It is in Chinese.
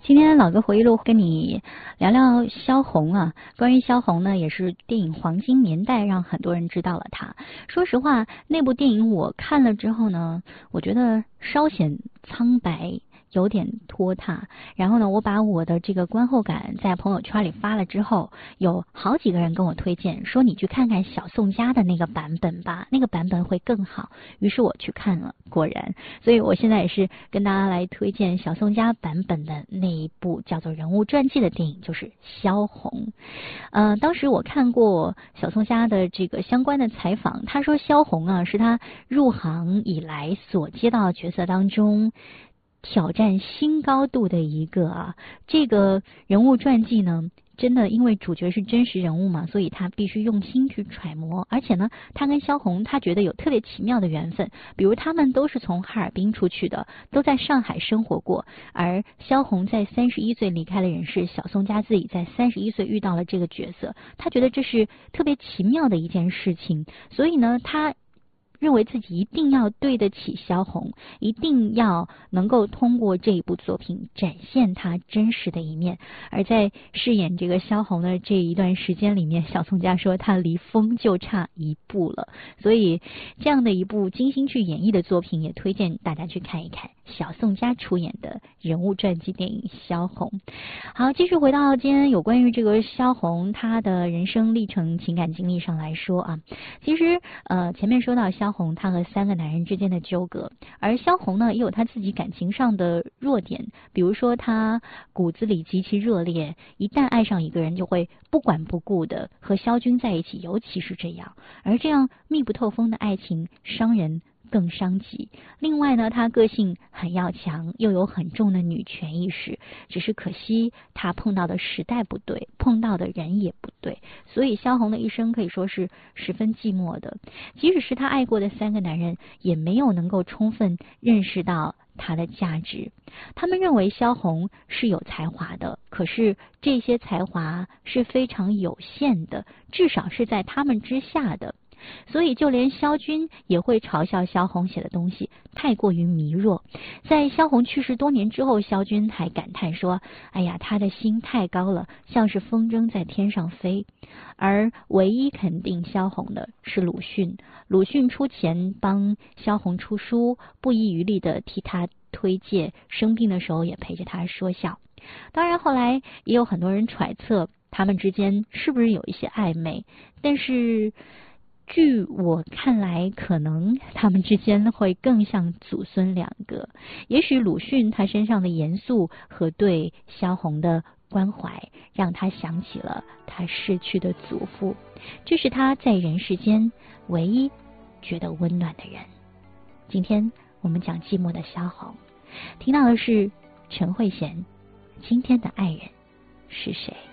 今天老哥回忆录跟你聊聊萧红啊。关于萧红呢，也是电影《黄金年代》让很多人知道了她。说实话，那部电影我看了之后呢，我觉得稍显苍白，有点拖沓。然后呢，我把我的这个观后感在朋友圈里发了之后，有好几个人跟我推荐说你去看看小宋佳的那个版本吧，那个版本会更好。于是我去看了，果然，所以我现在也是跟大家来推荐小宋佳版本的那一部叫做人物传记的电影，就是萧红。当时我看过小宋佳的这个相关的采访，他说萧红啊是他入行以来所接到的角色当中挑战新高度的一个啊。这个人物传记呢，真的因为主角是真实人物嘛，所以他必须用心去揣摩。而且呢，他跟萧红他觉得有特别奇妙的缘分，比如他们都是从哈尔滨出去的，都在上海生活过，而萧红在31岁离开了人世，小宋佳自己在31岁遇到了这个角色，他觉得这是特别奇妙的一件事情，所以呢，他认为自己一定要对得起萧红，一定要能够通过这一部作品展现她真实的一面。而在饰演这个萧红的这一段时间里面，小宋佳说她离疯就差一步了。所以这样的一部精心去演绎的作品，也推荐大家去看一看小宋佳出演的人物传记电影《萧红》。好，继续回到今天有关于这个萧红她的人生历程、情感经历上来说啊，其实前面说到萧红她和3个男人之间的纠葛，而萧红呢也有她自己感情上的弱点，比如说她骨子里极其热烈，一旦爱上一个人就会不管不顾的和萧军在一起，尤其是这样，而这样密不透风的爱情伤人更伤己。另外呢，她个性很要强，又有很重的女权意识，只是可惜她碰到的时代不对，碰到的人也不对，所以萧红的一生可以说是十分寂寞的。即使是她爱过的3个男人，也没有能够充分认识到她的价值。他们认为萧红是有才华的，可是这些才华是非常有限的，至少是在他们之下的。所以就连萧军也会嘲笑萧红写的东西太过于迷弱。在萧红去世多年之后，萧军还感叹说，哎呀，他的心太高了，像是风筝在天上飞。而唯一肯定萧红的是鲁迅，鲁迅出钱帮萧红出书，不遗余力的替他推介，生病的时候也陪着他说笑。当然后来也有很多人揣测他们之间是不是有一些暧昧，但是据我看来，可能他们之间会更像祖孙2个。也许鲁迅他身上的严肃和对萧红的关怀，让他想起了他逝去的祖父，这是他在人世间唯一觉得温暖的人。今天我们讲寂寞的萧红，听到的是陈慧娴，今天的爱人是谁？